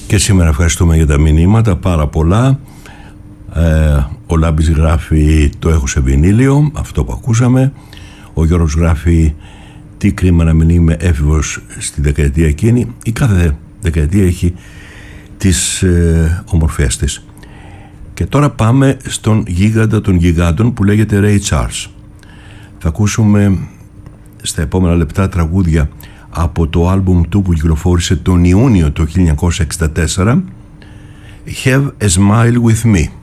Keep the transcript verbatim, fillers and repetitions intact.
Και σήμερα ευχαριστούμε για τα μηνύματα, πάρα πολλά. ε, Ο Λάμπης γράφει το έχω σε βινίλιο, αυτό που ακούσαμε. Ο Γιώργος γράφει τι κρίμα να μην είμαι έφηβος στη δεκαετία εκείνη. Η κάθε δεκαετία έχει τις ε, ομορφές της. Και τώρα πάμε στον γίγαντα των γιγάντων που λέγεται Ray Charles. Θα ακούσουμε στα επόμενα λεπτά τραγούδια από το άλμπουμ του που κυκλοφόρησε τον Ιούνιο του χίλια εννιακόσια εξήντα τέσσερα, Have a Smile With Me.